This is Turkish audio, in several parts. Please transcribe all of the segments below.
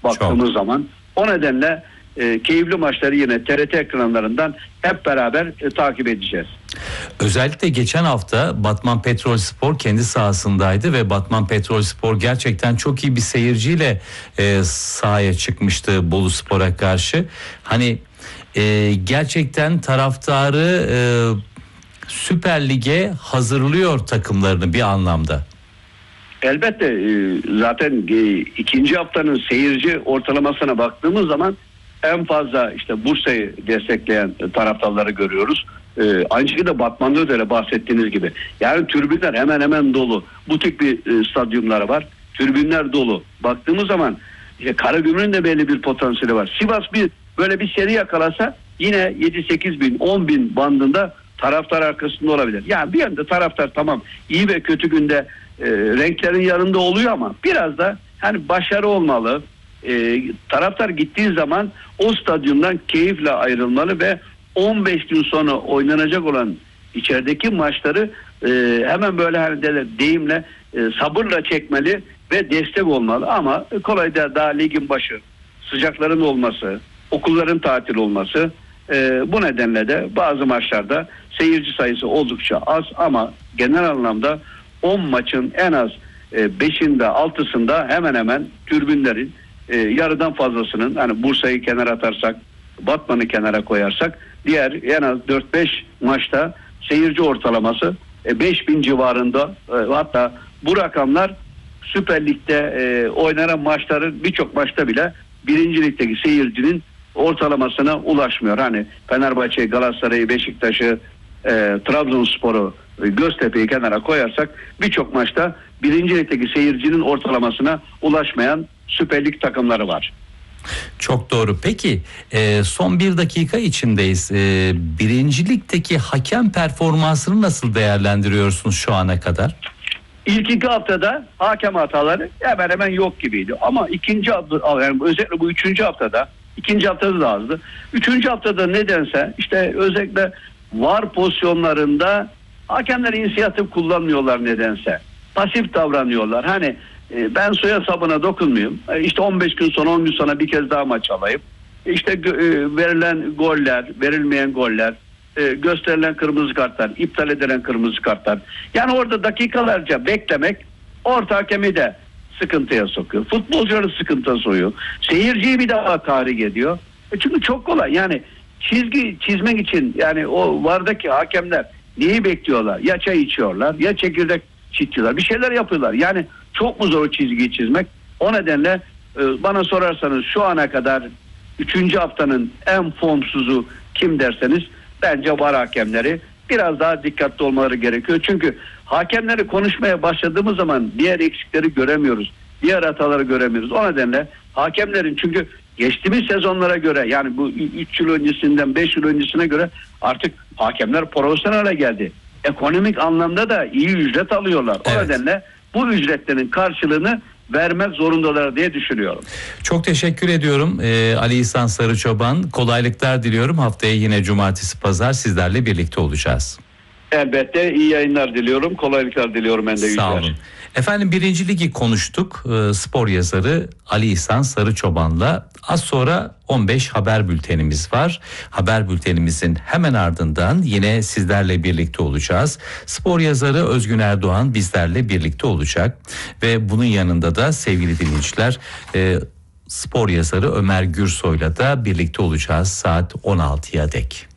baktığımız zaman. O nedenle keyifli maçları yine TRT ekranlarından hep beraber takip edeceğiz. Özellikle geçen hafta Batman Petrolspor kendi sahasındaydı ve Batman Petrolspor gerçekten çok iyi bir seyirciyle sahaya çıkmıştı Boluspor'a karşı. Hani gerçekten taraftarı Süper Lig'e hazırlıyor takımlarını bir anlamda. Elbette zaten ikinci haftanın seyirci ortalamasına baktığımız zaman en fazla işte Bursa'yı destekleyen taraftarları görüyoruz. Aynı şekilde Batman'da da öyle bahsettiğiniz gibi. Yani tribünler hemen hemen dolu. Bu tip bir stadyumları var. Tribünler dolu. Baktığımız zaman Karagümrük'ün de belli bir potansiyeli var. Sivas böyle bir seri yakalasa yine 7-8 bin 10 bin bandında taraftar arkasında olabilir. Yani bir yanda taraftar tamam iyi ve kötü günde renklerin yanında oluyor ama biraz da hani başarı olmalı. Taraftar gittiği zaman o stadyumdan keyifle ayrılmalı ve 15 gün sonra oynanacak olan içerideki maçları hemen böyle hani deyimle sabırla çekmeli ve destek olmalı. Ama kolay da daha ligin başı, sıcakların olması, okulların tatil olması, bu nedenle de bazı maçlarda seyirci sayısı oldukça az ama genel anlamda 10 maçın en az 5'inde 6'sında hemen hemen tribünlerin yarıdan fazlasının, hani Bursa'yı kenara atarsak, Batman'ı kenara koyarsak diğer en az 4-5 maçta seyirci ortalaması 5000 civarında, hatta bu rakamlar Süper Lig'de oynanan maçların birçok maçta bile 1. Lig'deki seyircinin ortalamasına ulaşmıyor. Hani Fenerbahçe'yi, Galatasaray'ı, Beşiktaş'ı, Trabzonspor'u, Göztepe'yi kenara koyarsak birçok maçta 1. Lig'deki seyircinin ortalamasına ulaşmayan Süper Lig takımları var. Çok doğru. Peki son bir dakika içindeyiz. 1. Lig'deki hakem performansını nasıl değerlendiriyorsunuz şu ana kadar? İlk 2 haftada hakem hataları hemen hemen yok gibiydi. Ama ikinci hafta, yani özellikle bu 3. haftada, ikinci haftada da azdı. 3. haftada nedense işte özellikle VAR pozisyonlarında hakemler inisiyatif kullanmıyorlar nedense. Pasif davranıyorlar. Hani ben soya sabına dokunmayayım. İşte 15 gün sonra 10 gün sonra bir kez daha maç alayım. İşte verilen goller, verilmeyen goller, gösterilen kırmızı kartlar, iptal edilen kırmızı kartlar. Yani orada dakikalarca beklemek orta hakemi de sıkıntıya sokuyor. Futbolcuları sıkıntıya sokuyor. Seyirciyi bir daha tahrik ediyor. Çünkü çok kolay. Yani çizgi çizmek için yani o VAR'daki hakemler neyi bekliyorlar? Ya çay içiyorlar, ya çekirdek çitiyorlar. Bir şeyler yapıyorlar. Yani çok mu zor o çizgiyi çizmek? O nedenle bana sorarsanız şu ana kadar 3. haftanın en formsuzu kim derseniz bence VAR hakemleri. Biraz daha dikkatli olmaları gerekiyor. Çünkü hakemleri konuşmaya başladığımız zaman diğer eksikleri göremiyoruz. Diğer hataları göremiyoruz. O nedenle hakemlerin, çünkü geçtiğimiz sezonlara göre, yani bu 3 yıl öncesinden 5 yıl öncesine göre artık hakemler profesyonele geldi. Ekonomik anlamda da iyi ücret alıyorlar. O Evet. nedenle bu ücretlerin karşılığını vermek zorundalar diye düşünüyorum. Çok teşekkür ediyorum Ali İhsan Sarıçoban. Kolaylıklar diliyorum. Haftaya yine cumartesi pazar sizlerle birlikte olacağız. Elbette iyi yayınlar diliyorum. Kolaylıklar diliyorum ben de. Sağ olun. Efendim 1. Ligi konuştuk. Spor yazarı Ali İhsan Sarıçoban'la. Az sonra 15 haber bültenimiz var. Haber bültenimizin hemen ardından yine sizlerle birlikte olacağız. Spor yazarı Özgün Erdoğan bizlerle birlikte olacak. Ve bunun yanında da sevgili dinleyiciler, spor yazarı Ömer Gürsoy'la da birlikte olacağız saat 16'ya dek.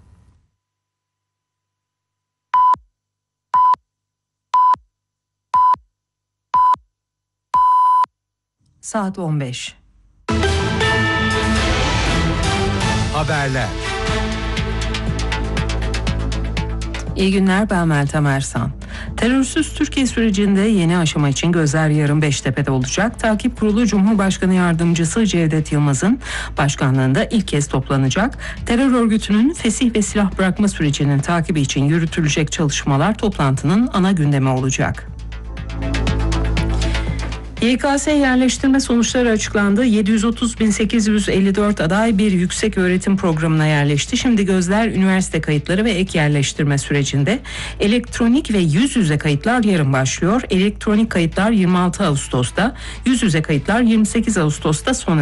Saat 15. Haberler. İyi günler, ben Meltem Ersan. Terörsüz Türkiye sürecinde yeni aşama için gözler yarın Beştepe'de olacak. Takip Kurulu Cumhurbaşkanı Yardımcısı Cevdet Yılmaz'ın başkanlığında ilk kez toplanacak. Terör örgütünün fesih ve silah bırakma sürecinin takibi için yürütülecek çalışmalar toplantının ana gündemi olacak. YKS yerleştirme sonuçları açıklandı. 730.854 aday bir yüksek öğretim programına yerleşti. Şimdi gözler üniversite kayıtları ve ek yerleştirme sürecinde. Elektronik ve yüz yüze kayıtlar yarın başlıyor. Elektronik kayıtlar 26 Ağustos'ta, yüz yüze kayıtlar 28 Ağustos'ta sona